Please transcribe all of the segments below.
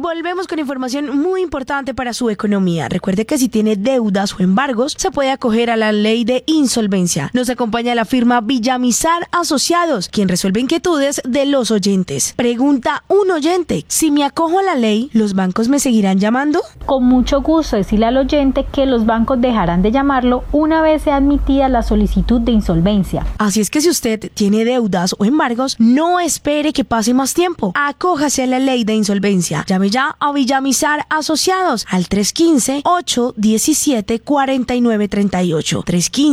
Volvemos con información muy importante para su economía. Recuerde que si tiene deudas o embargos, se puede acoger a la ley de insolvencia. Nos acompaña la firma Villamizar Asociados, quien resuelve inquietudes de los oyentes. Pregunta un oyente: si me acojo a la ley, ¿los bancos me seguirán llamando? Con mucho gusto decirle al oyente que los bancos dejarán de llamarlo una vez sea admitida la solicitud de insolvencia. Así es que si usted tiene deudas o embargos, no espere que pase más tiempo. Acójase a la ley de insolvencia. Llame ya a Villamizar Asociados al 315-817-4938.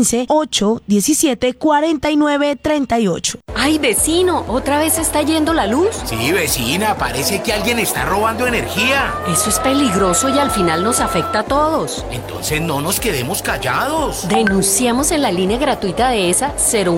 315-817-4938. ¡Ay, vecino! ¿Otra vez está yendo la luz? Sí, vecina, parece que alguien está robando energía. Eso es peligroso y al final nos afecta a todos. Entonces no nos quedemos callados. Denunciemos en la línea gratuita de ESA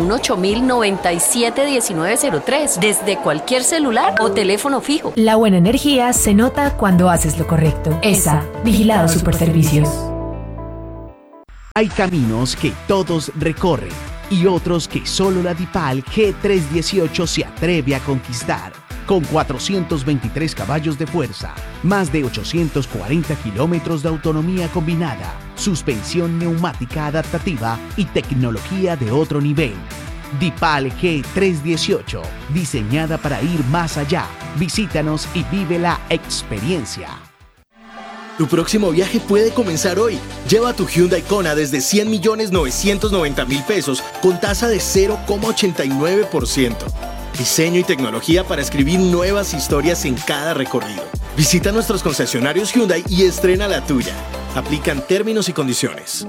018-097-1903 desde cualquier celular o teléfono fijo. La buena energía se nota cuando haces lo correcto. ESA, Vigilado Superservicios. Hay caminos que todos recorren y otros que solo la DIPAL G318 se atreve a conquistar. Con 423 caballos de fuerza, más de 840 kilómetros de autonomía combinada, suspensión neumática adaptativa y tecnología de otro nivel. DIPAL G318, diseñada para ir más allá. Visítanos y vive la experiencia. Tu próximo viaje puede comenzar hoy. Lleva tu Hyundai Kona desde 100.990.000 pesos con tasa de 0,89%. Diseño y tecnología para escribir nuevas historias en cada recorrido. Visita nuestros concesionarios Hyundai y estrena la tuya. Aplican términos y condiciones.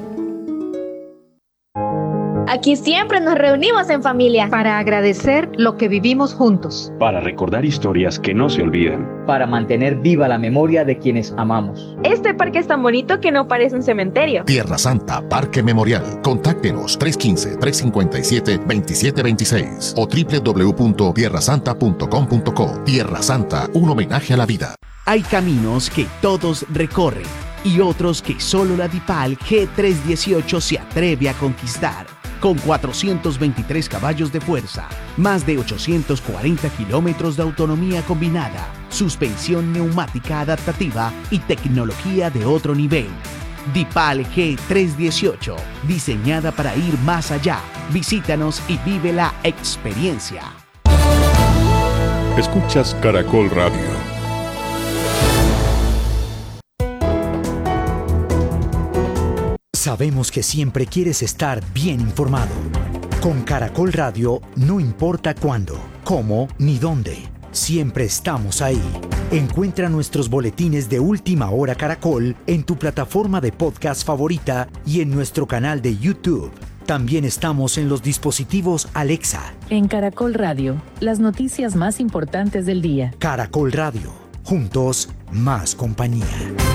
Aquí siempre nos reunimos en familia para agradecer lo que vivimos juntos, para recordar historias que no se olvidan, para mantener viva la memoria de quienes amamos. Este parque es tan bonito que no parece un cementerio. Tierra Santa Parque Memorial. Contáctenos 315-357-2726 o www.tierrasanta.com.co. Tierra Santa, un homenaje a la vida. Hay caminos que todos recorren y otros que solo la DIPAL G318 se atreve a conquistar. Con 423 caballos de fuerza, más de 840 kilómetros de autonomía combinada, suspensión neumática adaptativa y tecnología de otro nivel. DIPAL G318, diseñada para ir más allá. Visítanos y vive la experiencia. Escuchas Caracol Radio. Sabemos que siempre quieres estar bien informado. Con Caracol Radio no importa cuándo, cómo ni dónde. Siempre estamos ahí. Encuentra nuestros boletines de Última Hora Caracol en tu plataforma de podcast favorita y en nuestro canal de YouTube. También estamos en los dispositivos Alexa. En Caracol Radio, las noticias más importantes del día. Caracol Radio. Juntos, más compañía.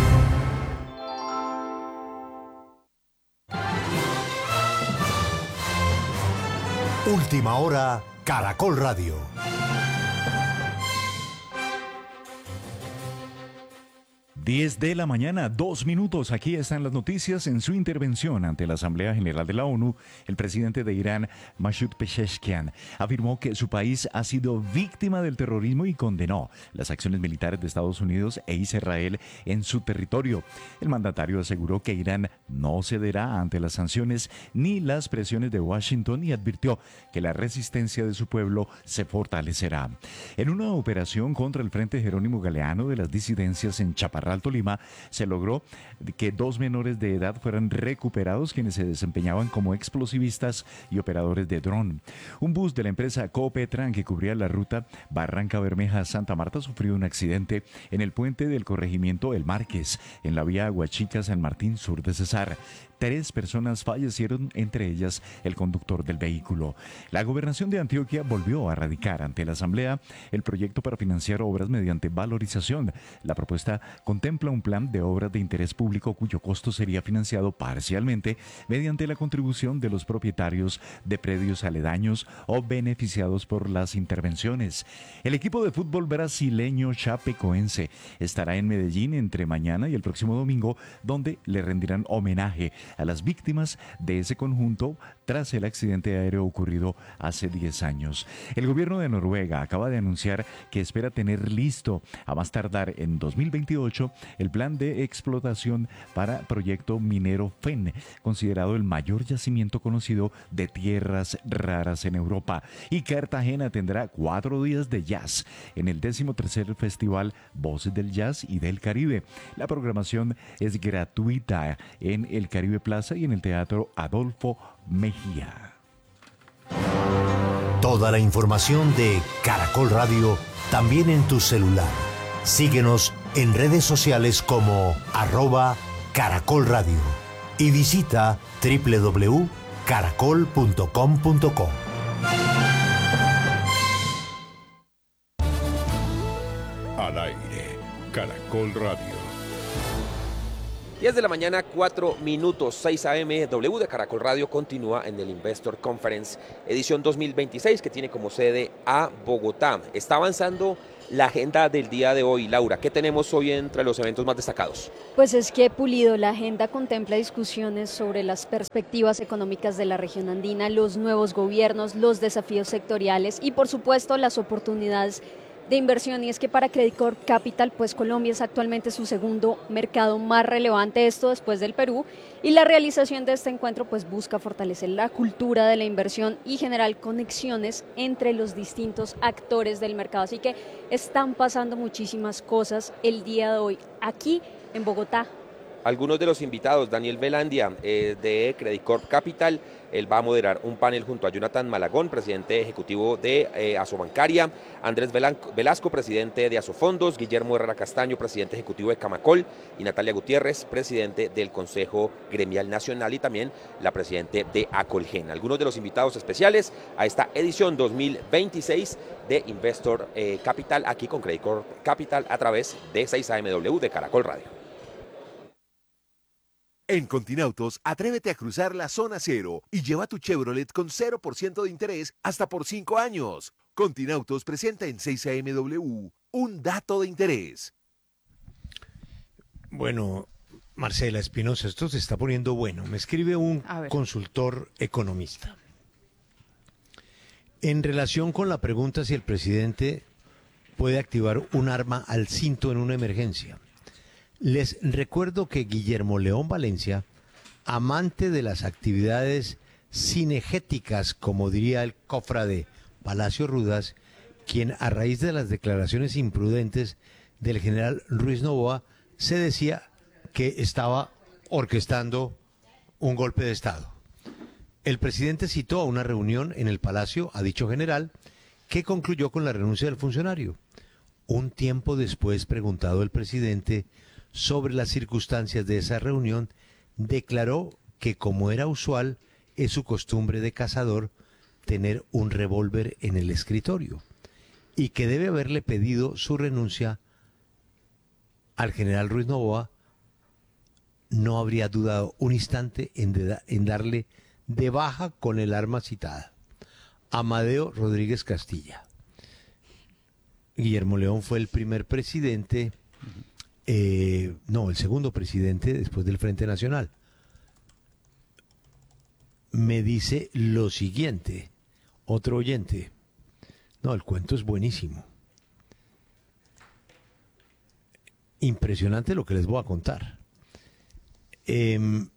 Última Hora, Caracol Radio. 10 de la mañana, 2 minutos. Aquí están las noticias. En su intervención ante la Asamblea General de la ONU, el presidente de Irán, Masoud Pezeshkian, afirmó que su país ha sido víctima del terrorismo y condenó las acciones militares de Estados Unidos e Israel en su territorio. El mandatario aseguró que Irán no cederá ante las sanciones ni las presiones de Washington y advirtió que la resistencia de su pueblo se fortalecerá. En una operación contra el Frente Jerónimo Galeano de las disidencias en Chaparral, Tolima, se logró que 2 menores de edad fueran recuperados quienes se desempeñaban como explosivistas y operadores de dron. Un bus de la empresa Copetran que cubría la ruta Barranca Bermeja-Santa Marta sufrió un accidente en el puente del corregimiento El Márquez, en la vía Aguachica-San Martín sur de Cesar. 3 personas fallecieron, entre ellas el conductor del vehículo. La gobernación de Antioquia volvió a radicar ante la Asamblea el proyecto para financiar obras mediante valorización. La propuesta contempla un plan de obras de interés público cuyo costo sería financiado parcialmente mediante la contribución de los propietarios de predios aledaños o beneficiados por las intervenciones. El equipo de fútbol brasileño Chapecoense estará en Medellín entre mañana y el próximo domingo, donde le rendirán homenaje a las víctimas de ese conjunto tras el accidente aéreo ocurrido hace 10 años. El gobierno de Noruega acaba de anunciar que espera tener listo a más tardar en 2028 el plan de explotación para proyecto minero FEN, considerado el mayor yacimiento conocido de tierras raras en Europa. Y Cartagena tendrá 4 días de jazz en el 13º Festival Voces del Jazz y del Caribe. La programación es gratuita en el Caribe Plaza y en el Teatro Adolfo Mejía. Toda la información de Caracol Radio también en tu celular. Síguenos en redes sociales como @Caracol Radio y visita www.caracol.com.co. Al aire, Caracol Radio. 10 de la mañana, 4 minutos, 6 a.m. W de Caracol Radio continúa en el Investor Conference, edición 2026, que tiene como sede a Bogotá. Está avanzando la agenda del día de hoy. Laura, ¿qué tenemos hoy entre los eventos más destacados? Pues es que, Pulido, la agenda contempla discusiones sobre las perspectivas económicas de la región andina, los nuevos gobiernos, los desafíos sectoriales y, por supuesto, las oportunidades de inversión. Y es que para Credit Corp Capital, pues Colombia es actualmente su segundo mercado más relevante, esto después del Perú, y la realización de este encuentro pues busca fortalecer la cultura de la inversión y generar conexiones entre los distintos actores del mercado. Así que están pasando muchísimas cosas el día de hoy aquí en Bogotá. Algunos de los invitados: Daniel Velandia de Credit Corp Capital, él va a moderar un panel junto a Jonathan Malagón, presidente ejecutivo de Asobancaria, Andrés Velasco, presidente de Asofondos, Guillermo Herrera Castaño, presidente ejecutivo de Camacol, y Natalia Gutiérrez, presidente del Consejo Gremial Nacional, y también la presidente de Acolgen. Algunos de los invitados especiales a esta edición 2026 de Investor Capital, aquí con Credit Corp Capital a través de 6 AMW de Caracol Radio. En Continautos, atrévete a cruzar la zona cero y lleva tu Chevrolet con 0% de interés hasta por 5 años. Continautos presenta en 6 AMW un dato de interés. Bueno, Marcela Espinosa, esto se está poniendo bueno. Me escribe un consultor economista. En relación con la pregunta si el presidente puede activar un arma al cinto en una emergencia, les recuerdo que Guillermo León Valencia, amante de las actividades cinegéticas, como diría el cofra de Palacio Rudas, quien a raíz de las declaraciones imprudentes del general Ruiz Noboa se decía que estaba orquestando un golpe de Estado. El presidente citó a una reunión en el Palacio a dicho general, que concluyó con la renuncia del funcionario. Un tiempo después, preguntado el presidente sobre las circunstancias de esa reunión, declaró que, como era usual, es su costumbre de cazador tener un revólver en el escritorio y que debe haberle pedido su renuncia al general Ruiz Noboa. No habría dudado un instante en darle de baja con el arma citada. Amadeo Rodríguez Castilla. Guillermo León fue el primer presidente, el segundo presidente después del Frente Nacional. Me dice lo siguiente, otro oyente. No, el cuento es buenísimo. Impresionante lo que les voy a contar. El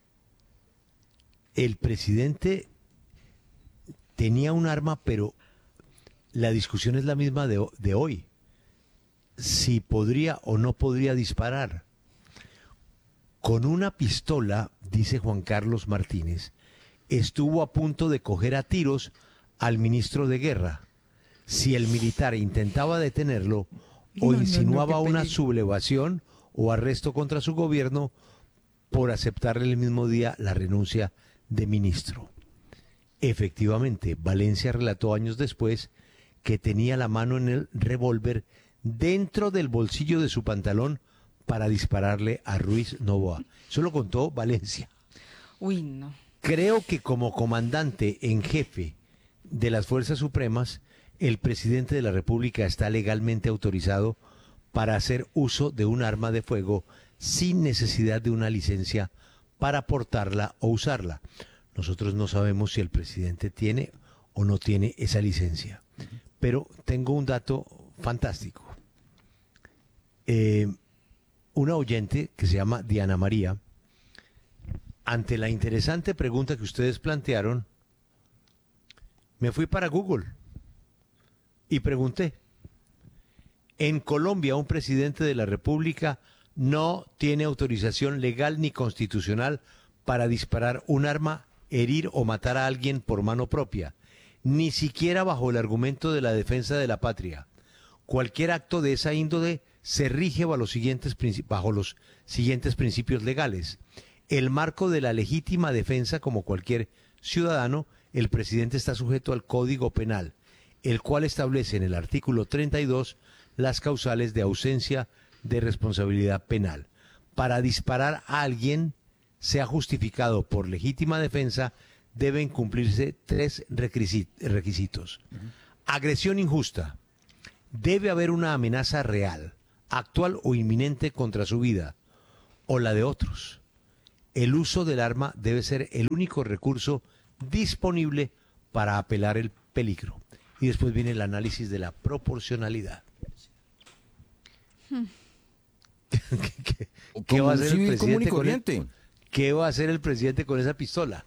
presidente tenía un arma, pero la discusión es la misma de hoy. Si podría o no podría disparar. Con una pistola, dice Juan Carlos Martínez, estuvo a punto de coger a tiros al ministro de Guerra. Si el militar intentaba detenerlo o insinuaba una sublevación o arresto contra su gobierno por aceptarle el mismo día la renuncia de ministro. Efectivamente, Valencia relató años después que tenía la mano en el revólver dentro del bolsillo de su pantalón para dispararle a Ruiz Noboa. Eso lo contó Valencia. Uy, no. Creo que como comandante en jefe de las Fuerzas Supremas, el presidente de la República está legalmente autorizado para hacer uso de un arma de fuego sin necesidad de una licencia para portarla o usarla. Nosotros no sabemos si el presidente tiene o no tiene esa licencia. Pero tengo un dato fantástico. Una oyente que se llama Diana María, ante la interesante pregunta que ustedes plantearon, me fui para Google y pregunté. En Colombia, un presidente de la República no tiene autorización legal ni constitucional para disparar un arma, herir o matar a alguien por mano propia, ni siquiera bajo el argumento de la defensa de la patria. Cualquier acto de esa índole se rige bajo los siguientes principios legales. El marco de la legítima defensa, como cualquier ciudadano, el presidente está sujeto al Código Penal, el cual establece en el artículo 32 las causales de ausencia de responsabilidad penal. Para disparar a alguien, sea justificado por legítima defensa, deben cumplirse 3 requisitos. Agresión injusta. Debe haber una amenaza real, actual o inminente contra su vida o la de otros. El uso del arma debe ser el único recurso disponible para apelar el peligro. Y después viene el análisis de la proporcionalidad. ¿Qué va a hacer el presidente ¿Qué va a hacer el presidente con esa pistola?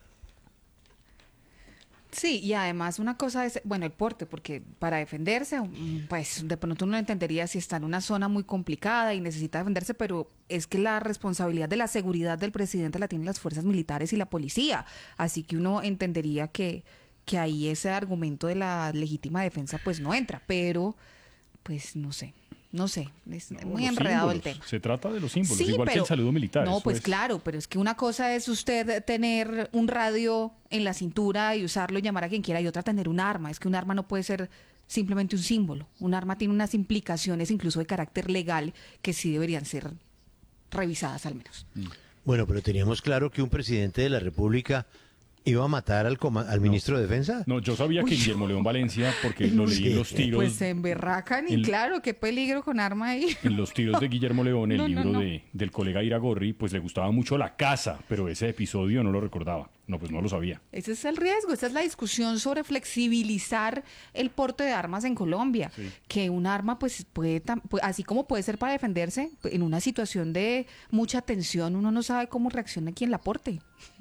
Sí, y además una cosa es, bueno, el porte, porque para defenderse, pues de pronto uno entendería si está en una zona muy complicada y necesita defenderse, pero es que la responsabilidad de la seguridad del presidente la tienen las fuerzas militares y la policía, así que uno entendería que ahí ese argumento de la legítima defensa pues no entra, pero pues no sé, es muy enredado el tema. Se trata de los símbolos, Sí, igual que el saludo militar. No, pues claro, pero es que una cosa es usted tener un radio en la cintura y usarlo y llamar a quien quiera, y otra tener un arma. Es que un arma no puede ser simplemente un símbolo. Un arma tiene unas implicaciones incluso de carácter legal que sí deberían ser revisadas al menos. Bueno, pero teníamos claro que un presidente de la República iba a matar al ministro de Defensa. No, yo sabía que Guillermo León Valencia, porque lo leí en los tiros. Pues se emberracan y claro, qué peligro con arma ahí. En los tiros de Guillermo León, el No, libro no. del colega Iragorri, pues le gustaba mucho la caza, pero ese episodio no lo recordaba. No, pues no lo sabía. Ese es el riesgo, esa es la discusión sobre flexibilizar el porte de armas en Colombia. Sí. Que un arma pues puede, así como puede ser para defenderse, en una situación de mucha tensión, uno no sabe cómo reacciona quien la porte.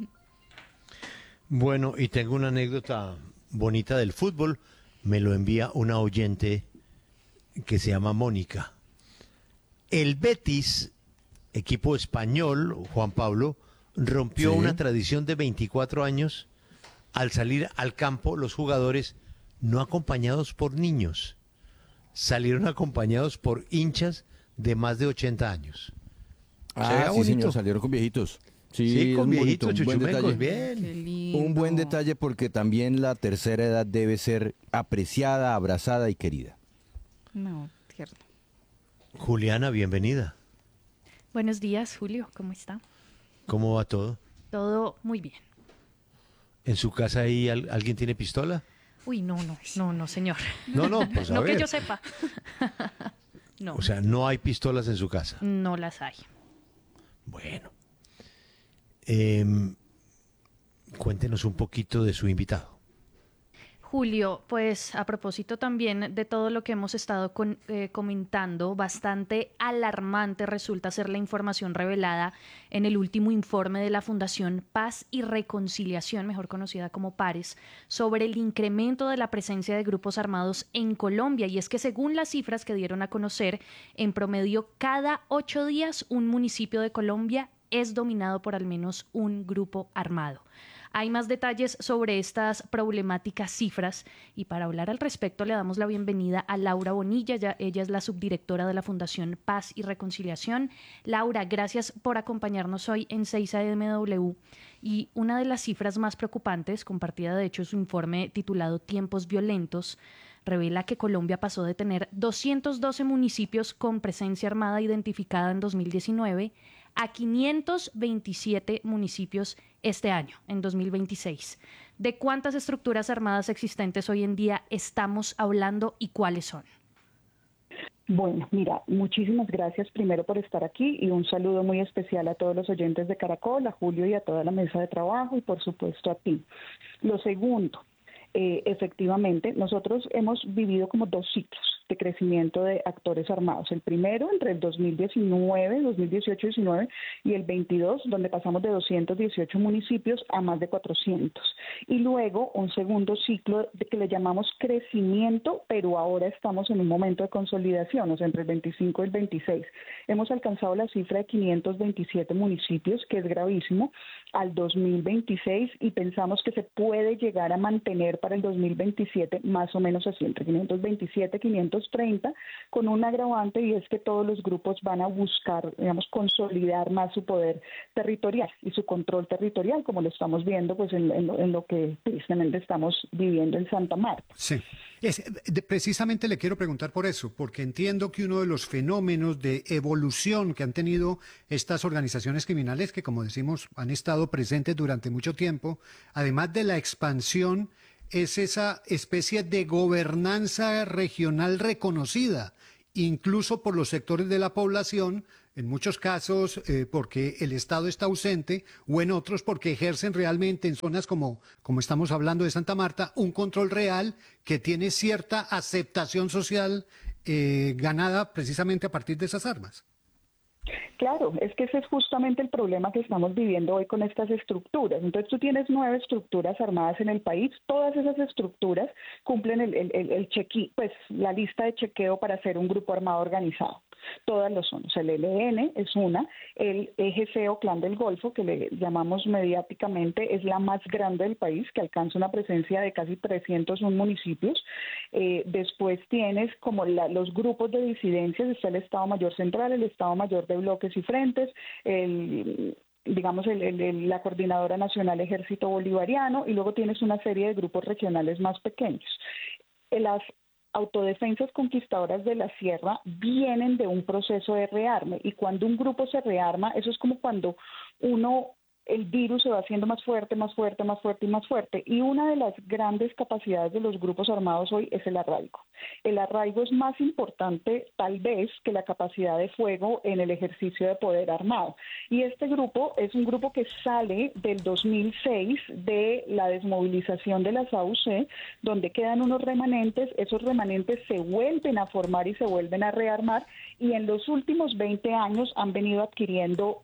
Bueno, y tengo una anécdota bonita del fútbol. Me lo envía una oyente que se llama Mónica. El Betis, equipo español, Juan Pablo, rompió una tradición de 24 años al salir al campo los jugadores no acompañados por niños, salieron acompañados por hinchas de más de 80 años. Sí, señor, salieron con viejitos. Sí, con viejitos, chuchumecos, bien. Un buen detalle porque también la tercera edad debe ser apreciada, abrazada y querida. No, tierno. Juliana, bienvenida. Buenos días, Julio, ¿cómo está? ¿Cómo va todo? Todo muy bien. ¿En su casa ahí alguien tiene pistola? Uy, no, señor. No, pues a no ver. que yo sepa. No. O sea, no hay pistolas en su casa. No las hay. Bueno. Cuéntenos un poquito de su invitado. Julio, pues a propósito también de todo lo que hemos estado comentando, bastante alarmante resulta ser la información revelada en el último informe de la Fundación Paz y Reconciliación, mejor conocida como PARES, sobre el incremento de la presencia de grupos armados en Colombia. Y es que según las cifras que dieron a conocer, en promedio cada 8 días un municipio de Colombia es dominado por al menos un grupo armado. Hay más detalles sobre estas problemáticas cifras y para hablar al respecto le damos la bienvenida a Laura Bonilla. Ella es la subdirectora de la Fundación Paz y Reconciliación. Laura, gracias por acompañarnos hoy en 6AMW. Y una de las cifras más preocupantes, compartida de hecho en su informe titulado Tiempos Violentos, revela que Colombia pasó de tener 212 municipios con presencia armada identificada en 2019 a 527 municipios este año, en 2026. ¿De cuántas estructuras armadas existentes hoy en día estamos hablando y cuáles son? Bueno, mira, muchísimas gracias primero por estar aquí y un saludo muy especial a todos los oyentes de Caracol, a Julio y a toda la mesa de trabajo y por supuesto a ti. Lo segundo, efectivamente, nosotros hemos vivido como 2 ciclos de crecimiento de actores armados. El primero entre el 2018-19 y el 22, donde pasamos de 218 municipios a más de 400. Y luego un segundo ciclo de que le llamamos crecimiento, pero ahora estamos en un momento de consolidación, o sea, entre el 25 y el 26. Hemos alcanzado la cifra de 527 municipios, que es gravísimo, al 2026 y pensamos que se puede llegar a mantener para el 2027 más o menos así, entre 527 530, con un agravante y es que todos los grupos van a buscar, digamos, consolidar más su poder territorial y su control territorial, como lo estamos viendo pues en lo que precisamente estamos viviendo en Santa Marta. Sí, precisamente le quiero preguntar por eso, porque entiendo que uno de los fenómenos de evolución que han tenido estas organizaciones criminales, que como decimos han estado presentes durante mucho tiempo, además de la expansión, es esa especie de gobernanza regional reconocida, incluso por los sectores de la población, en muchos casos porque el Estado está ausente o en otros porque ejercen realmente en zonas como estamos hablando de Santa Marta, un control real que tiene cierta aceptación social ganada precisamente a partir de esas armas. Claro, es que ese es justamente el problema que estamos viviendo hoy con estas estructuras. Entonces tú tienes 9 estructuras armadas en el país, todas esas estructuras cumplen pues la lista de chequeo para ser un grupo armado organizado. Todas lo son. O sea, el ELN es una, el EGC o Clan del Golfo, que le llamamos mediáticamente, es la más grande del país, que alcanza una presencia de casi 301 municipios. Después tienes como los grupos de disidencias, está el Estado Mayor Central, el Estado Mayor de Bloques y Frentes, la Coordinadora Nacional Ejército Bolivariano, y luego tienes una serie de grupos regionales más pequeños. Las autodefensas conquistadoras de la sierra vienen de un proceso de rearme, y cuando un grupo se rearma, eso es como cuando el virus se va haciendo más fuerte, más fuerte, más fuerte y más fuerte. Y una de las grandes capacidades de los grupos armados hoy es el arraigo. El arraigo es más importante, tal vez, que la capacidad de fuego en el ejercicio de poder armado. Y este grupo es un grupo que sale del 2006 de la desmovilización de las AUC, donde quedan unos remanentes. Esos remanentes se vuelven a formar y se vuelven a rearmar, y en los últimos 20 años han venido adquiriendo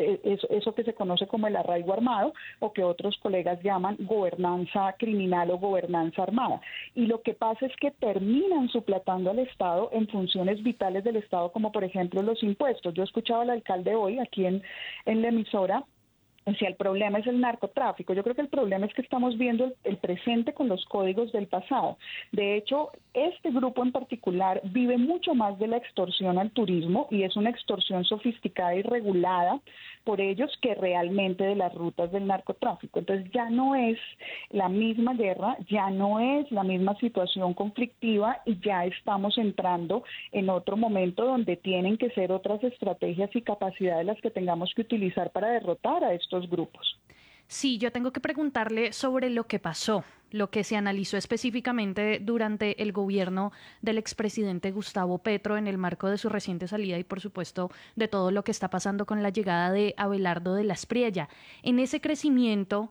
eso que se conoce como el arraigo armado, o que otros colegas llaman gobernanza criminal o gobernanza armada. Y lo que pasa es que terminan suplantando al Estado en funciones vitales del Estado, como por ejemplo los impuestos. Yo escuchaba al alcalde hoy aquí en la emisora. Si el problema es el narcotráfico, yo creo que el problema es que estamos viendo el presente con los códigos del pasado. De hecho, este grupo en particular vive mucho más de la extorsión al turismo, y es una extorsión sofisticada y regulada por ellos, que realmente de las rutas del narcotráfico. Entonces ya no es la misma guerra, ya no es la misma situación conflictiva, y ya estamos entrando en otro momento donde tienen que ser otras estrategias y capacidades las que tengamos que utilizar para derrotar a estos grupos. Sí, yo tengo que preguntarle sobre lo que pasó, lo que se analizó específicamente durante el gobierno del expresidente Gustavo Petro en el marco de su reciente salida, y por supuesto de todo lo que está pasando con la llegada de Abelardo de la Espriella. En ese crecimiento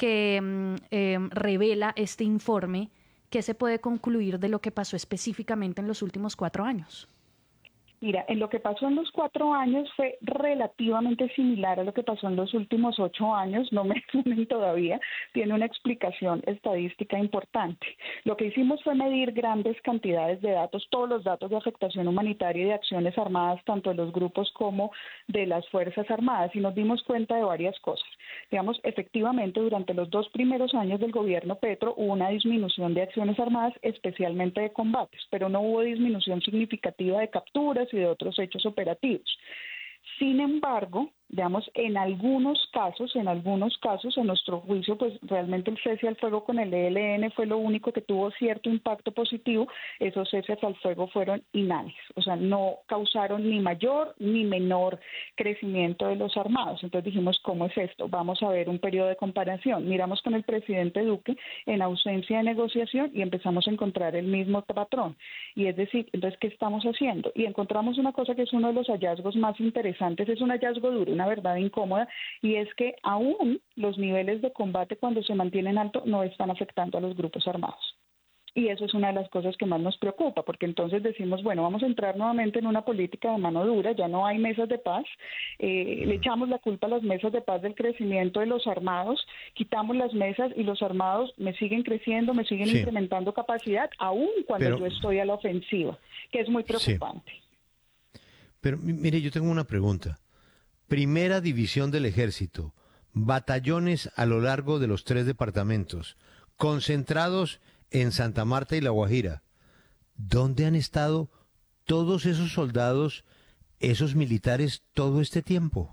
que revela este informe, ¿qué se puede concluir de lo que pasó específicamente en los últimos 4 años? Mira, en lo que pasó en los 4 años fue relativamente similar a lo que pasó en los últimos 8 años, no me sumen todavía, tiene una explicación estadística importante. Lo que hicimos fue medir grandes cantidades de datos, todos los datos de afectación humanitaria y de acciones armadas, tanto de los grupos como de las Fuerzas Armadas, y nos dimos cuenta de varias cosas. Digamos, efectivamente, durante los 2 primeros años del gobierno Petro hubo una disminución de acciones armadas, especialmente de combates, pero no hubo disminución significativa de capturas y de otros hechos operativos. Sin embargo, Digamos, en algunos casos, en nuestro juicio, pues realmente el cese al fuego con el ELN fue lo único que tuvo cierto impacto positivo. Esos ceses al fuego fueron inhábiles, o sea, no causaron ni mayor ni menor crecimiento de los armados. Entonces dijimos, ¿cómo es esto? Vamos a ver un periodo de comparación. Miramos con el presidente Duque en ausencia de negociación y empezamos a encontrar el mismo patrón. Y es decir, entonces, ¿qué estamos haciendo? Y encontramos una cosa que es uno de los hallazgos más interesantes, es un hallazgo duro, una verdad incómoda, y es que aún los niveles de combate cuando se mantienen altos no están afectando a los grupos armados. Y eso es una de las cosas que más nos preocupa, porque entonces decimos, bueno, vamos a entrar nuevamente en una política de mano dura, ya no hay mesas de paz, le echamos la culpa a las mesas de paz del crecimiento de los armados, quitamos las mesas y los armados me siguen creciendo, me siguen incrementando capacidad, aún cuando yo estoy a la ofensiva, que es muy preocupante. Pero mire, yo tengo una pregunta. Primera división del ejército, batallones a lo largo de los 3 departamentos, concentrados en Santa Marta y La Guajira. ¿Dónde han estado todos esos soldados, esos militares, todo este tiempo?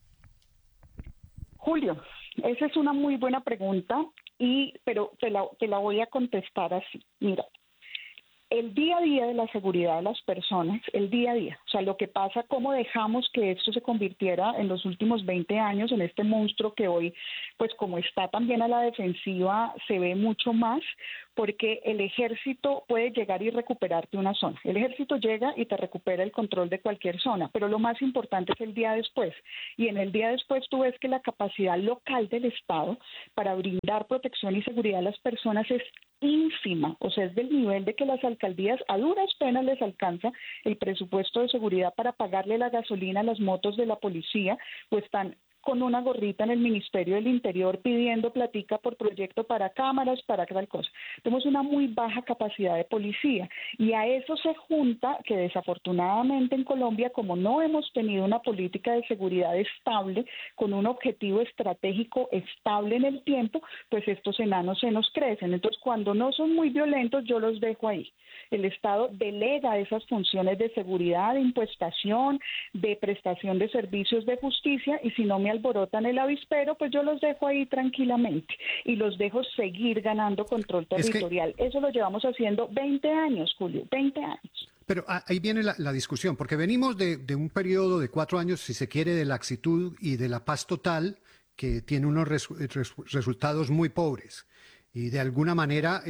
Julio, esa es una muy buena pregunta, pero te la voy a contestar así. Mira, el día a día de la seguridad de las personas, el día a día, o sea, lo que pasa, cómo dejamos que esto se convirtiera en los últimos 20 años en este monstruo que hoy, pues como está también a la defensiva, se ve mucho más, porque el ejército puede llegar y recuperarte una zona. El ejército llega y te recupera el control de cualquier zona, pero lo más importante es el día después. Y en el día después tú ves que la capacidad local del Estado para brindar protección y seguridad a las personas es ínfima, o sea, es del nivel de que las alcaldías a duras penas les alcanza el presupuesto de seguridad para pagarle la gasolina a las motos de la policía, o están con una gorrita en el Ministerio del Interior pidiendo platica por proyecto para cámaras, para tal cosa. Tenemos una muy baja capacidad de policía y a eso se junta que desafortunadamente en Colombia, como no hemos tenido una política de seguridad estable, con un objetivo estratégico estable en el tiempo, pues estos enanos se nos crecen. Entonces, cuando no son muy violentos, yo los dejo ahí. El Estado delega esas funciones de seguridad, de impuestación, de prestación de servicios de justicia, y si no me alborotan el avispero, pues yo los dejo ahí tranquilamente y los dejo seguir ganando control territorial. Eso lo llevamos haciendo 20 años, Julio, 20 años. Pero ahí viene la discusión, porque venimos de un periodo de 4 años, si se quiere, de laxitud y de la paz total, que tiene unos resultados muy pobres. Y de alguna manera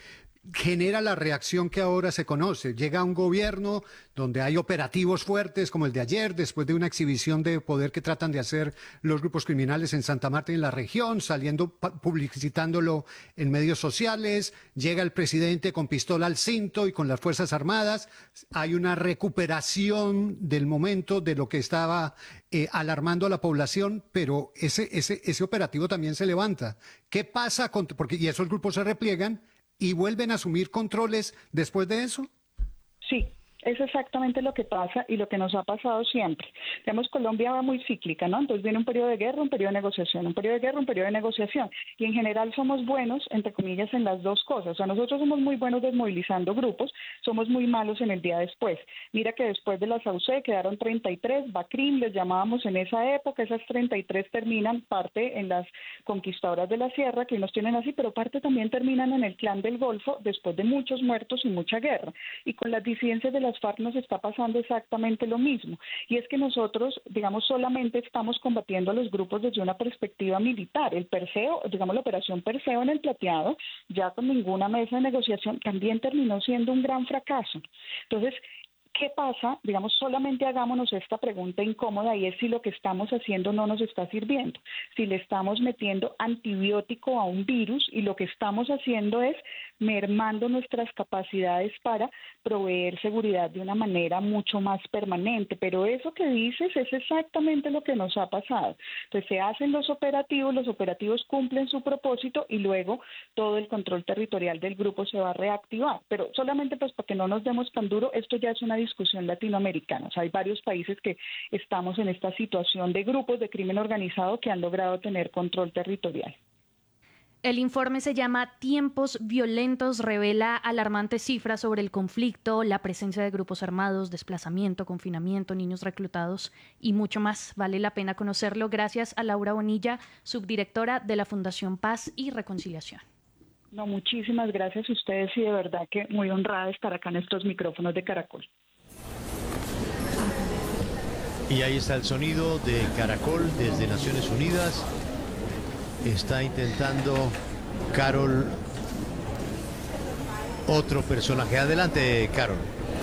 genera la reacción que ahora se conoce. Llega un gobierno donde hay operativos fuertes como el de ayer, después de una exhibición de poder que tratan de hacer los grupos criminales en Santa Marta y en la región, publicitándolo en medios sociales. Llega el presidente con pistola al cinto y con las Fuerzas Armadas. Hay una recuperación del momento de lo que estaba alarmando a la población, pero ese operativo también se levanta. ¿Qué pasa? Y esos grupos se repliegan y vuelven a asumir controles después de eso. Sí. Es exactamente lo que pasa y lo que nos ha pasado siempre. Digamos, Colombia va muy cíclica, ¿no? Entonces viene un periodo de guerra, un periodo de negociación, un periodo de guerra, un periodo de negociación. Y en general somos buenos, entre comillas, en las dos cosas. O sea, nosotros somos muy buenos desmovilizando grupos, somos muy malos en el día después. Mira que después de la SAUCE quedaron 33, BACRIM les llamábamos en esa época, esas 33 terminan parte en las conquistadoras de la sierra, que nos tienen así, pero parte también terminan en el Clan del Golfo después de muchos muertos y mucha guerra. Y con las disidencias de las FARC nos está pasando exactamente lo mismo, y es que nosotros, digamos, solamente estamos combatiendo a los grupos desde una perspectiva militar. El Perseo, digamos, la operación Perseo en el Plateado, ya con ninguna mesa de negociación, también terminó siendo un gran fracaso. Entonces, ¿qué pasa? Digamos, solamente hagámonos esta pregunta incómoda, y es si lo que estamos haciendo no nos está sirviendo. Si le estamos metiendo antibiótico a un virus y lo que estamos haciendo es mermando nuestras capacidades para proveer seguridad de una manera mucho más permanente. Pero eso que dices es exactamente lo que nos ha pasado. Entonces se hacen los operativos cumplen su propósito y luego todo el control territorial del grupo se va a reactivar. Pero solamente pues para que no nos demos tan duro, esto ya es una discusión latinoamericana. O sea, hay varios países que estamos en esta situación de grupos de crimen organizado que han logrado tener control territorial. El informe se llama Tiempos violentos, revela alarmantes cifras sobre el conflicto, la presencia de grupos armados, desplazamiento, confinamiento, niños reclutados y mucho más. Vale la pena conocerlo gracias a Laura Bonilla, subdirectora de la Fundación Paz y Reconciliación. No, muchísimas gracias a ustedes y de verdad que muy honrada estar acá en estos micrófonos de Caracol. Y ahí está el sonido de Caracol desde Naciones Unidas. Está intentando Carol otro personaje. Adelante, Carol.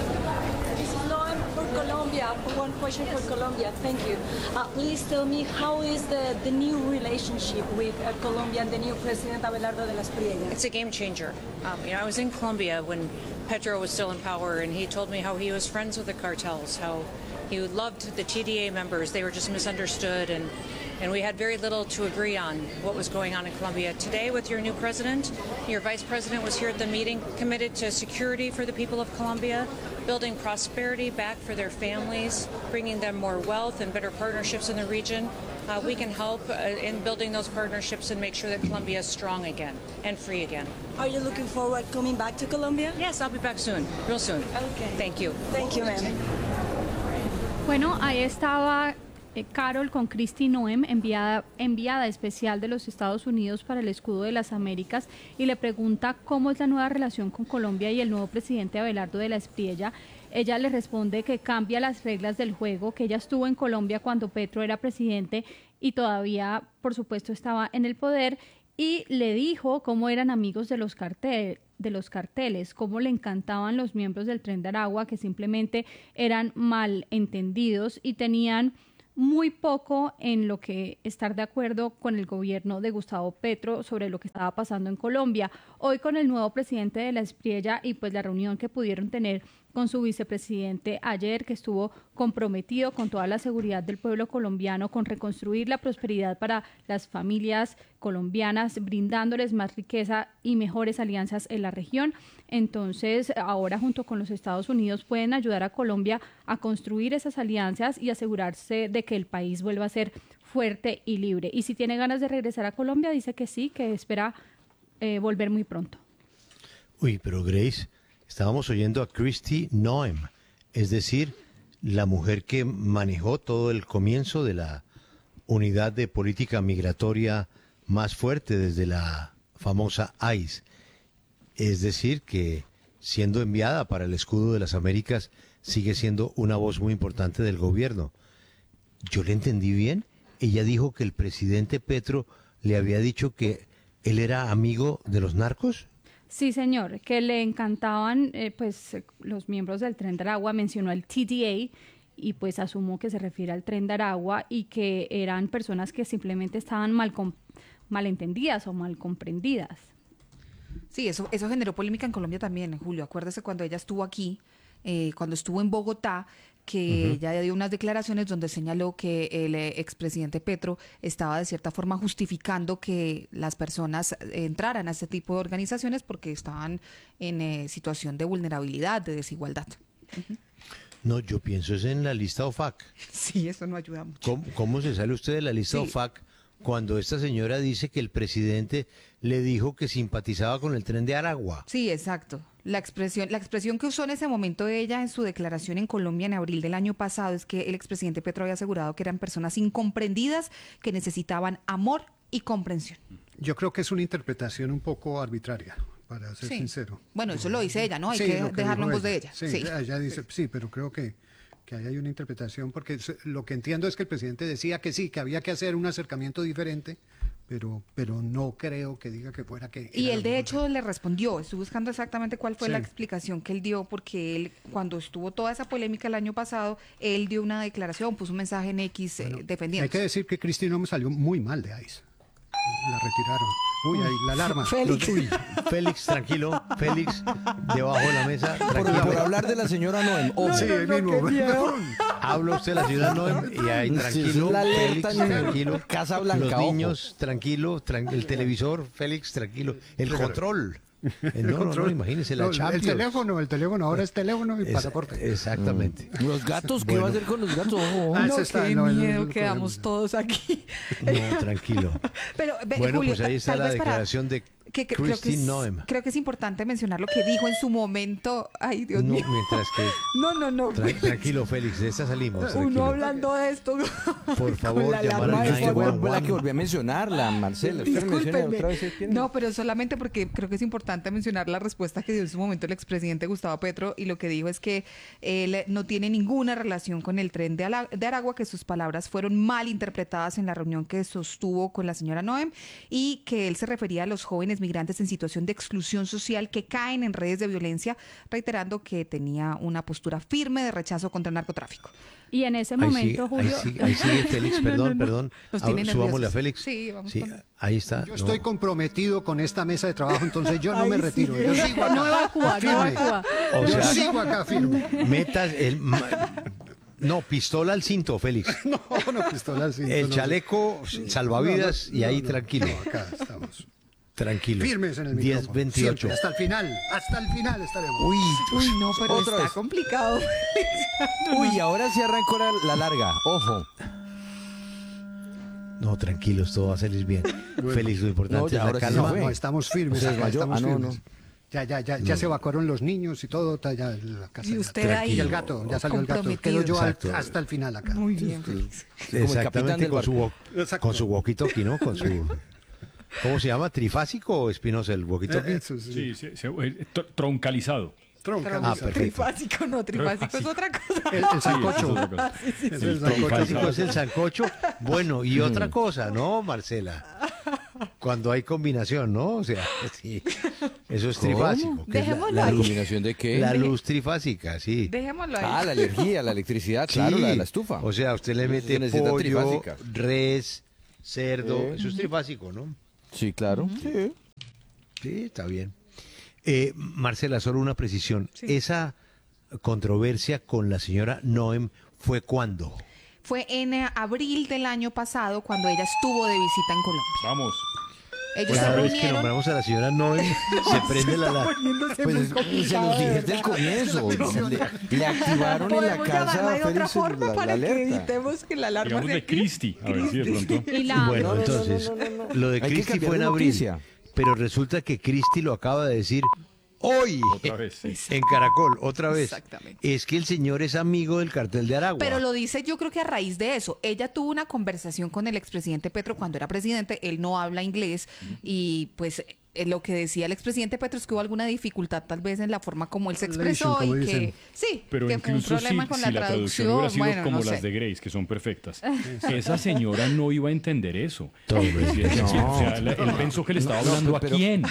For Colombia, one question for Colombia. Thank you. Please tell me, how is the new relationship with Colombia and the new President Abelardo de la Espriella? It's a game changer. I was in Colombia when Petro was still in power, and he told me how he was friends with the cartels, how he loved the TDA members. They were just misunderstood, and we had very little to agree on what was going on in Colombia. Today, with your new president, your vice president was here at the meeting, committed to security for the people of Colombia, building prosperity back for their families, bringing them more wealth and better partnerships in the region. We can help in building those partnerships and make sure that Colombia is strong again and free again. Are you looking forward coming back to Colombia? Yes, I'll be back soon, real soon. Okay. Thank you. Thank you, ma'am. Bueno, ahí estaba Carol con Kristi Noem, enviada especial de los Estados Unidos para el Escudo de las Américas, y le pregunta cómo es la nueva relación con Colombia y el nuevo presidente Abelardo de la Espriella. Ella le responde que cambia las reglas del juego, que ella estuvo en Colombia cuando Petro era presidente y todavía, por supuesto, estaba en el poder, y le dijo cómo eran amigos de los carteles, cómo le encantaban los miembros del Tren de Aragua, que simplemente eran malentendidos y tenían muy poco en lo que estar de acuerdo con el gobierno de Gustavo Petro sobre lo que estaba pasando en Colombia. Hoy, con el nuevo presidente de la Espriella y pues la reunión que pudieron tener con su vicepresidente ayer, que estuvo comprometido con toda la seguridad del pueblo colombiano, con reconstruir la prosperidad para las familias colombianas, brindándoles más riqueza y mejores alianzas en la región. Entonces, ahora junto con los Estados Unidos pueden ayudar a Colombia a construir esas alianzas y asegurarse de que el país vuelva a ser fuerte y libre. Y si tiene ganas de regresar a Colombia, dice que sí, que espera volver muy pronto. Uy, pero Grace, estábamos oyendo a Kristi Noem, es decir, la mujer que manejó todo el comienzo de la unidad de política migratoria más fuerte desde la famosa ICE. Es decir, que siendo enviada para el Escudo de las Américas, sigue siendo una voz muy importante del gobierno. Yo le entendí bien. Ella dijo que el presidente Petro le había dicho que él era amigo de los narcos. Sí, señor, que le encantaban los miembros del Tren de Aragua. Mencionó el TDA y pues asumo que se refiere al Tren de Aragua, y que eran personas que simplemente estaban malentendidas o mal comprendidas. Sí, eso generó polémica en Colombia también, Julio. Acuérdese cuando ella estuvo aquí, cuando estuvo en Bogotá, que ella dio unas declaraciones donde señaló que el expresidente Petro estaba de cierta forma justificando que las personas entraran a este tipo de organizaciones porque estaban en situación de vulnerabilidad, de desigualdad. No, yo pienso es en la lista OFAC. Sí, eso no ayuda mucho. ¿Cómo se sale usted de la lista OFAC cuando esta señora dice que el presidente le dijo que simpatizaba con el Tren de Aragua? Sí, exacto. La expresión que usó en ese momento ella en su declaración en Colombia en abril del año pasado es que el expresidente Petro había asegurado que eran personas incomprendidas que necesitaban amor y comprensión. Yo creo que es una interpretación un poco arbitraria, para ser sincero. Bueno, eso lo dice ella, ¿no? Hay que dejarlo en voz de ella. Sí, ella dice, sí, pero creo que ahí hay una interpretación, porque lo que entiendo es que el presidente decía que sí, que había que hacer un acercamiento diferente, pero no creo que diga que fuera que... Y él de hecho le respondió, estoy buscando exactamente cuál fue la explicación que él dio, porque él, cuando estuvo toda esa polémica el año pasado, él dio una declaración, puso un mensaje en X defendiendo. Hay que decir que Kristi Noem salió muy mal de ICE. La retiraron. Uy, ahí la alarma. Félix, tranquilo. Félix, debajo de la mesa. Por hablar de la señora Noem. Sí, mismo. Habla usted de la señora Noem y ahí tranquilo. Félix, tranquilo. Casa Blanca. Los niños, tranquilo. El televisor, Félix, tranquilo. El control. No, imagínese la Champions. El teléfono ahora es teléfono y pasaporte. Exactamente. Los gatos, ¿qué va a hacer con los gatos? Qué miedo, quedamos todos aquí. No, tranquilo. Pero, bueno, Julio, pues ahí está la declaración de Christine Noem. Creo que es importante mencionar lo que dijo en su momento. Ay, Dios mío. Mientras que... No. Tranquilo, Félix, de esta salimos. Tranquilo. Uno hablando de esto. Por favor, llamar al 911. Fue la que volví a mencionarla, Marcela. No, pero solamente porque creo que es importante mencionar la respuesta que dio en su momento el expresidente Gustavo Petro, y lo que dijo es que él no tiene ninguna relación con el tren de Aragua, que sus palabras fueron mal interpretadas en la reunión que sostuvo con la señora Noem, y que él se refería a los jóvenes migrantes en situación de exclusión social que caen en redes de violencia, reiterando que tenía una postura firme de rechazo contra el narcotráfico. Y en ese momento, Julio... Ahí sigue Félix, perdón. Subámosle a Félix. Sí, vamos ahí está. Yo estoy comprometido con esta mesa de trabajo, entonces yo no me retiro. Yo sigo acá. No evacúa. Yo sigo acá firme. Metas el... No, pistola al cinto, Félix. No, pistola al cinto. El chaleco, salvavidas y ahí tranquilo. No, acá estamos. Tranquilo. Firmes en el micrófono. 10-28. Hasta el final estaremos. Uy, no, pero está complicado. Uy, ahora sí arrancó la larga. Ojo. No, tranquilos, todo va a salir bien. Félix, lo importante es la calma. No, estamos firmes. Estamos firmes. Ya se evacuaron los niños y todo, ya la casa. Y usted ahí. Y el gato, ya salió el gato. Quedo yo hasta el final acá. Muy bien, Félix. Exactamente, con su walkie-talkie, ¿no? Con su... ¿Cómo se llama? ¿Trifásico o Espinosa el walkie-talkie? Sí, troncalizado. Perfecto. Trifásico, no, trifásico es otra cosa. El sancocho. El trifásico es el sancocho. Bueno, y otra cosa, ¿no, Marcela? Cuando hay combinación, ¿no? O sea, sí, eso es trifásico. Dejémoslo ¿La ahí. combinación de qué? La luz trifásica, sí. Dejémoslo ahí. La energía, la electricidad, claro, Sí. la estufa. O sea, usted le mete pollo, trifásica. res, cerdo, eso es trifásico, ¿no? Sí, claro. Sí, está bien. Marcela, solo una precisión. Esa controversia con la señora Noem ¿fue cuándo? Fue en abril del año pasado, cuando ella estuvo de visita en Colombia. Vamos. Ellos se Cada vez que reunieron. nombramos a la señora Noem, se prende la... Pues se los dije desde el comienzo. Le activaron en la Podemos casa llamarla de otra Félix, forma para que alerta. evitemos que la alarma Digamos de Cristi, a ver si de pronto. Bueno, entonces, lo de Hay que Cristi cambiar fue en de abril, noticia. pero resulta que Cristi lo acaba de decir hoy Otra vez, sí. en Caracol, otra vez. Exactamente. Es que el señor es amigo del cartel de Aragua. Pero lo dice, yo creo que a raíz de eso. Ella tuvo una conversación con el expresidente Petro cuando era presidente. Él no habla inglés y pues lo que decía el expresidente Petro es que hubo alguna dificultad tal vez en la forma como él se expresó como y dicen. que sí, Pero que fue un incluso problema con la si la traducción hubiera sido bueno, como no las sé. de Grace, que son perfectas, esa señora no iba a entender eso. Todo Sí, bien. o sea, él pensó que le estaba hablando a quién.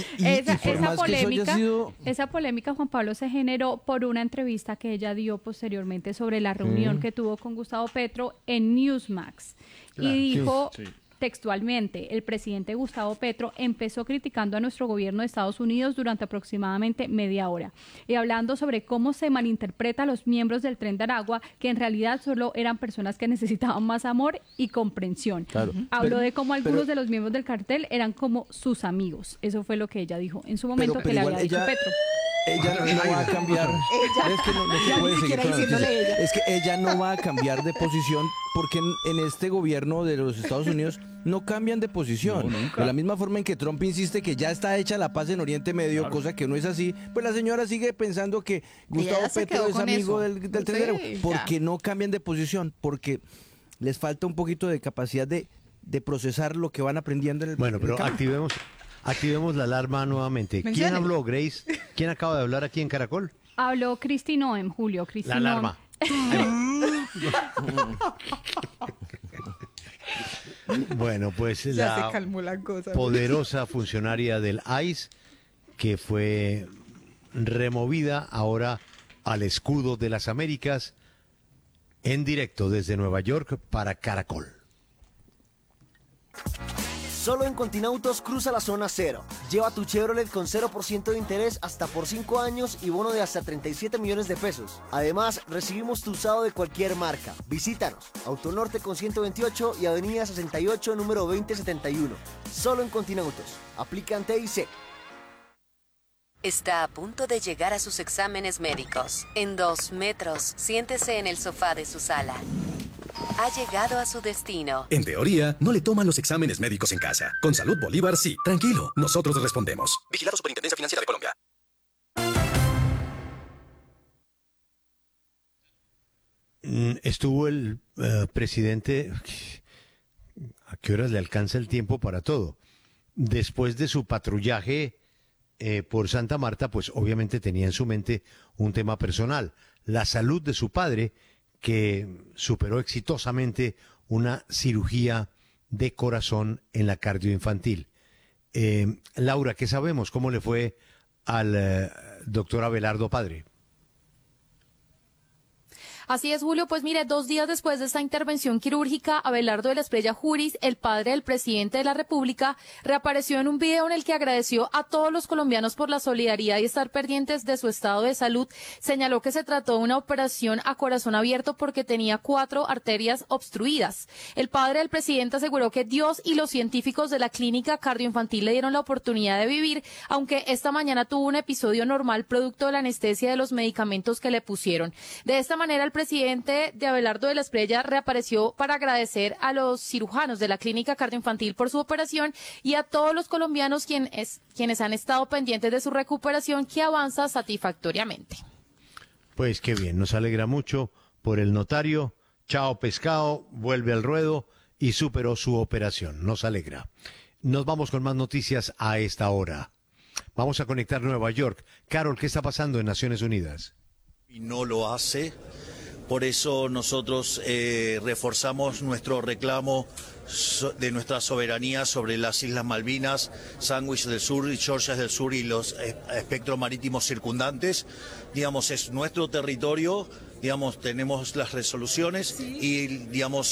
Esa polémica, Juan Pablo, se generó por una entrevista que ella dio posteriormente sobre la reunión que tuvo con Gustavo Petro en Newsmax. Claro. Y dijo... Sí. Textualmente, el presidente Gustavo Petro empezó criticando a nuestro gobierno de Estados Unidos durante aproximadamente media hora y hablando sobre cómo se malinterpreta a los miembros del Tren de Aragua, que en realidad solo eran personas que necesitaban más amor y comprensión. Claro. Habló de cómo algunos de los miembros del cartel eran como sus amigos. Eso fue lo que ella dijo en su momento que le había dicho Petro. Ella no va a cambiar. Es que no se puede seguir con la noticia. Es que ella no va a cambiar de posición porque en este gobierno de los Estados Unidos no cambian de posición. No, nunca. De la misma forma en que Trump insiste que ya está hecha la paz en Oriente Medio, Claro. cosa que no es así, pues la señora sigue pensando que Gustavo ya se Petro quedó es con amigo eso. del Tren de Aragua. Sí, Porque ya. no cambian de posición, porque les falta un poquito de capacidad de procesar lo que van aprendiendo en el Bueno, pero en el campo. activemos la alarma nuevamente. ¿Quién Mencione. habló, Grace? ¿Quién acaba de hablar aquí en Caracol? Habló Christine Noem, Julio. La Christine Noem. alarma. Bueno, pues Ya se la calmó la cosa. poderosa funcionaria del ICE que fue removida ahora al escudo de las Américas en directo desde Nueva York para Caracol. Solo en Continautos cruza la zona cero. Lleva tu Chevrolet con 0% de interés hasta por 5 años y bono de hasta 37 millones de pesos. Además, recibimos tu usado de cualquier marca. Visítanos. Autonorte con 128 y Avenida 68, número 2071. Solo en Continautos. Aplican TIC. Está a punto de llegar a sus exámenes médicos. En 2 metros, siéntese en el sofá de su sala. Ha llegado a su destino. En teoría, no le toman los exámenes médicos en casa. Con Salud Bolívar, sí. Tranquilo, nosotros respondemos. Vigilado Superintendencia Financiera de Colombia. Estuvo el presidente, ¿a qué horas le alcanza el tiempo para todo? Después de su patrullaje por Santa Marta, pues obviamente tenía en su mente un tema personal, la salud de su padre, que superó exitosamente una cirugía de corazón en la cardioinfantil. Laura, ¿qué sabemos? ¿Cómo le fue al doctor Abelardo padre? Así es, Julio. Pues mire, 2 días después de esta intervención quirúrgica, Abelardo de la Espriella Juris, el padre del presidente de la República, reapareció en un video en el que agradeció a todos los colombianos por la solidaridad y estar pendientes de su estado de salud. Señaló que se trató de una operación a corazón abierto porque tenía 4 arterias obstruidas. El padre del presidente aseguró que Dios y los científicos de la clínica cardioinfantil le dieron la oportunidad de vivir, aunque esta mañana tuvo un episodio normal producto de la anestesia de los medicamentos que le pusieron. De esta manera, el presidente de Abelardo de la Espriella reapareció para agradecer a los cirujanos de la clínica cardioinfantil por su operación y a todos los colombianos quienes han estado pendientes de su recuperación, que avanza satisfactoriamente. Pues qué bien, nos alegra mucho por el notario. Chao pescado, vuelve al ruedo y superó su operación. Nos alegra. Nos vamos con más noticias a esta hora. Vamos a conectar Nueva York. Carol, ¿qué está pasando en Naciones Unidas? Y no lo hace. Por eso nosotros reforzamos nuestro reclamo de nuestra soberanía sobre las Islas Malvinas, Sandwich del Sur y Georgias del Sur y los espectros marítimos circundantes. Digamos, es nuestro territorio, digamos, tenemos las resoluciones y digamos,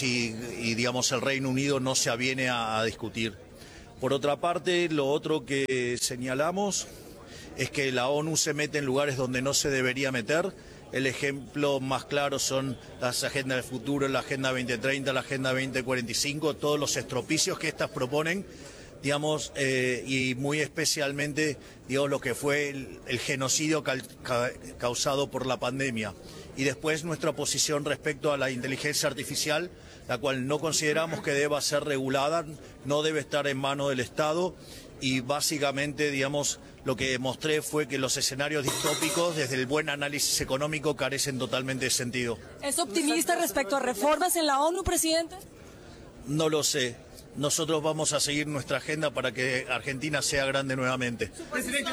el Reino Unido no se aviene a discutir. Por otra parte, lo otro que señalamos es que la ONU se mete en lugares donde no se debería meter. El ejemplo más claro son las agendas del futuro, la Agenda 2030, la Agenda 2045, todos los estropicios que estas proponen, digamos, y muy especialmente, digamos, lo que fue el genocidio causado por la pandemia. Y después nuestra posición respecto a la inteligencia artificial, la cual no consideramos que deba ser regulada, no debe estar en manos del Estado. Y básicamente, digamos, lo que demostré fue que los escenarios distópicos, desde el buen análisis económico, carecen totalmente de sentido. ¿Es optimista respecto a reformas en la ONU, presidente? No lo sé. Nosotros vamos a seguir nuestra agenda para que Argentina sea grande nuevamente. Presidente,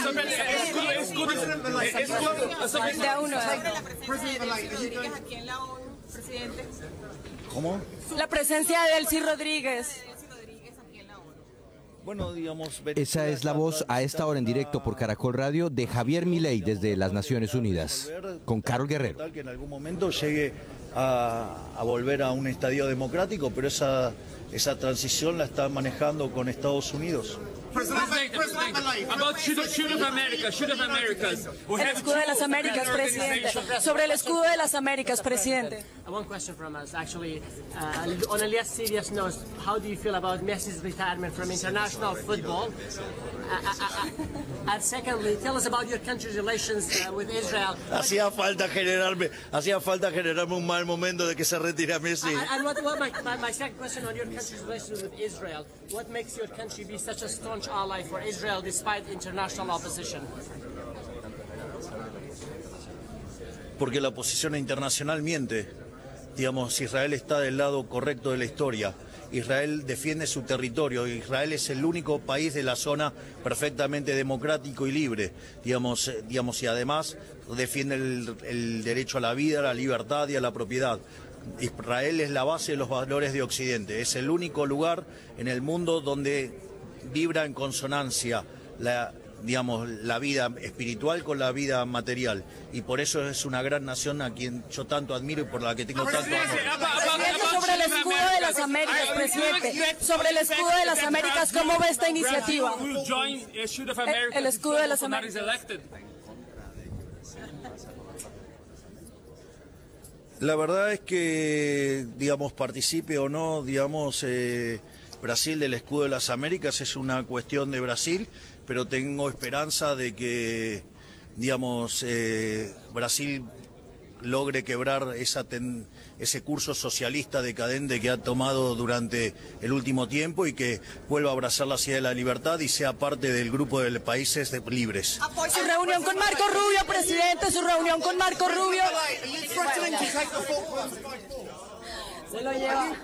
¿Cómo? La presencia de Delcy Rodríguez. Bueno, digamos, esa es la voz a esta hora en directo por Caracol Radio de Javier Milei desde las Naciones Unidas, con Carol Guerrero. Que en algún momento llegue a volver a un estadio democrático, pero esa transición la está manejando con Estados Unidos. El escudo de las Américas, presidente. Sobre el escudo de las Américas, presidente. One question from us, actually, on a less serious note, how do you feel about Messi's retirement from international football? And secondly, tell us about your country's relations with Israel. Hacía falta generarme un mal momento de que se retire Messi. And my second question on your country's relations with Israel, what makes your country be such a staunch ally for Israel despite international opposition? Porque la oposición internacional miente. Digamos, Israel está del lado correcto de la historia. Israel defiende su territorio. Israel es el único país de la zona perfectamente democrático y libre. Digamos, y además defiende el derecho a la vida, a la libertad y a la propiedad. Israel es la base de los valores de Occidente. Es el único lugar en el mundo donde vibra en consonancia la vida espiritual con la vida material. Y por eso es una gran nación a quien yo tanto admiro y por la que tengo tanto amor. Sobre el escudo de las Américas, presidente. Sobre el escudo de las Américas, ¿cómo ve esta iniciativa? El escudo de las Américas. La verdad es que, digamos, participe o no, digamos, Brasil del escudo de las Américas es una cuestión de Brasil, pero tengo esperanza de que, digamos, Brasil logre quebrar ese curso socialista decadente que ha tomado durante el último tiempo y que vuelva a abrazar la idea de la libertad y sea parte del grupo de países libres. Su reunión con Marco Rubio, presidente, su reunión con Marco Rubio. Se lo lleva.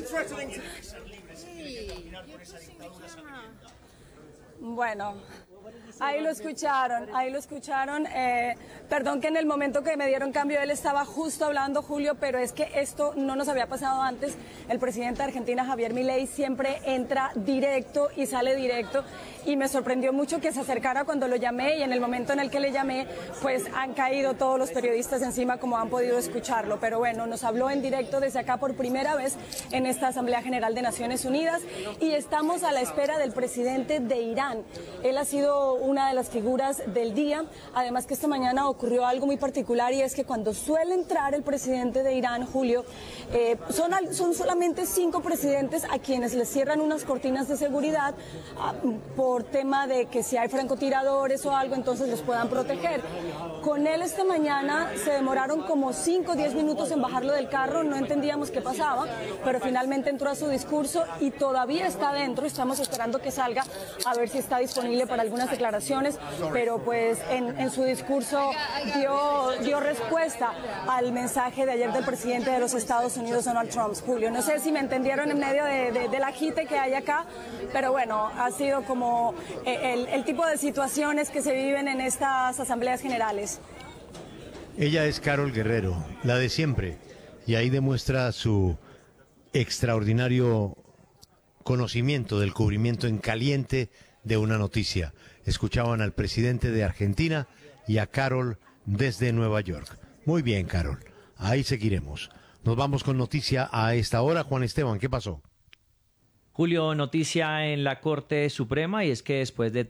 Bueno, ahí lo escucharon. Perdón que en el momento que me dieron cambio él estaba justo hablando, Julio, pero es que esto no nos había pasado antes. El presidente de Argentina, Javier Milei, siempre entra directo y sale directo, y me sorprendió mucho que se acercara cuando lo llamé, y en el momento en el que le llamé, pues han caído todos los periodistas encima, como han podido escucharlo. Pero bueno, nos habló en directo desde acá por primera vez en esta Asamblea General de Naciones Unidas, y estamos a la espera del presidente de Irán. Él ha sido una de las figuras del día, además que esta mañana ocurrió algo muy particular, y es que cuando suele entrar el presidente de Irán, Julio, son solamente 5 presidentes a quienes les cierran unas cortinas de seguridad por tema de que si hay francotiradores o algo, entonces los puedan proteger. Con él esta mañana se demoraron como 5 o 10 minutos en bajarlo del carro, no entendíamos qué pasaba, pero finalmente entró a su discurso y todavía está dentro. Estamos esperando que salga a ver si está disponible para algunas declaraciones, pero pues en su discurso dio respuesta al mensaje de ayer del presidente de los Estados Unidos, Donald Trump. Julio, no sé si me entendieron en medio del agite que hay acá, pero bueno, ha sido como el tipo de situaciones que se viven en estas asambleas generales. Ella es Carol Guerrero, la de siempre, y ahí demuestra su extraordinario conocimiento del cubrimiento en caliente de una noticia. Escuchaban al presidente de Argentina y a Carol desde Nueva York. Muy bien, Carol, ahí seguiremos. Nos vamos con noticia a esta hora. Juan Esteban, ¿qué pasó? Julio, noticia en la Corte Suprema, y es que después de